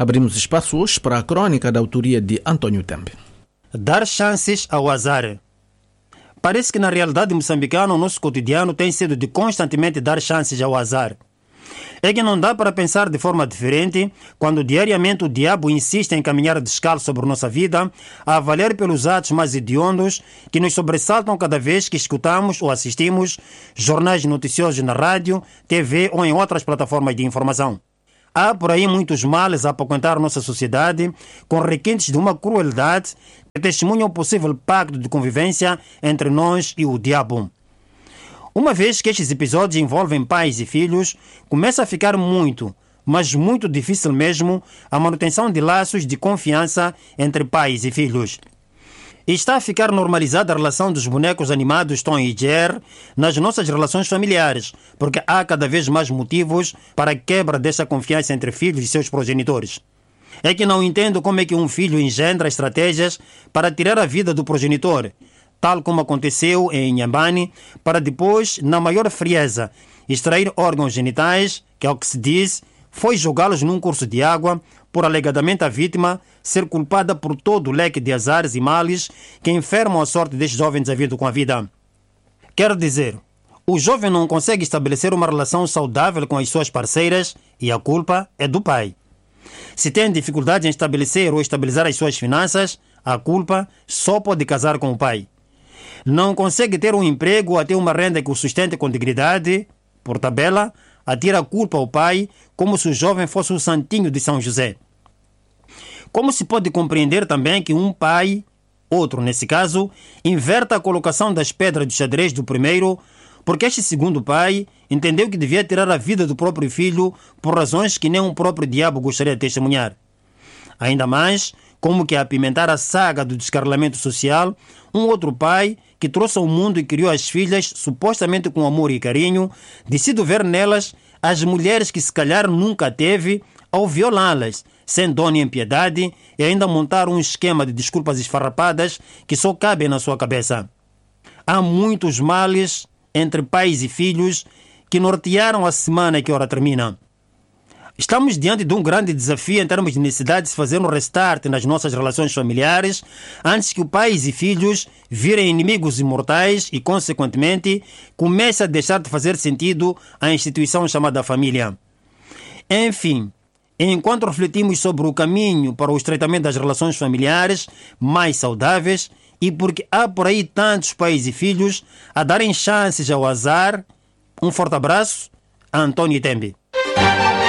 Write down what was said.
Abrimos espaço hoje para a crónica da autoria de António Tembe. Dar chances ao azar. Parece que na realidade moçambicana o nosso cotidiano tem sido de constantemente dar chances ao azar. É que não dá para pensar de forma diferente quando diariamente o diabo insiste em caminhar descalço sobre nossa vida, a avaliar pelos atos mais hediondos que nos sobressaltam cada vez que escutamos ou assistimos jornais noticiosos na rádio, TV ou em outras plataformas de informação. Há por aí muitos males a apoquentar nossa sociedade, com requintes de uma crueldade que testemunham o possível pacto de convivência entre nós e o diabo. Uma vez que estes episódios envolvem pais e filhos, começa a ficar muito, mas muito difícil mesmo, a manutenção de laços de confiança entre pais e filhos. E está a ficar normalizada a relação dos bonecos animados Tom e Jerry nas nossas relações familiares, porque há cada vez mais motivos para a quebra dessa confiança entre filhos e seus progenitores. É que não entendo como é que um filho engendra estratégias para tirar a vida do progenitor, tal como aconteceu em Inhambane, para depois, na maior frieza, extrair órgãos genitais, que é o que se diz, foi jogá-los num curso de água, por alegadamente a vítima ser culpada por todo o leque de azares e males que enfermam a sorte deste jovem desavido com a vida. Quero dizer, o jovem não consegue estabelecer uma relação saudável com as suas parceiras e a culpa é do pai. Se tem dificuldade em estabelecer ou estabilizar as suas finanças, a culpa só pode casar com o pai. Não consegue ter um emprego ou ter uma renda que o sustente com dignidade, por tabela, atira a culpa ao pai como se o jovem fosse o santinho de São José. Como se pode compreender também que um pai, outro nesse caso, inverta a colocação das pedras do xadrez do primeiro, porque este segundo pai entendeu que devia tirar a vida do próprio filho por razões que nem o próprio diabo gostaria de testemunhar. Ainda mais, como que apimentar a saga do descarrilamento social, um outro pai que trouxe ao mundo e criou as filhas supostamente com amor e carinho, decide ver nelas as mulheres que se calhar nunca teve ao violá-las, sem dó nem piedade, e ainda montar um esquema de desculpas esfarrapadas que só cabem na sua cabeça. Há muitos males entre pais e filhos que nortearam a semana que ora termina. Estamos diante de um grande desafio em termos de necessidade de se fazer um restart nas nossas relações familiares antes que os pais e filhos virem inimigos imortais e, consequentemente, comece a deixar de fazer sentido a instituição chamada família. Enfim, enquanto refletimos sobre o caminho para o estreitamento das relações familiares mais saudáveis e porque há por aí tantos pais e filhos a darem chances ao azar, um forte abraço, António Tembe.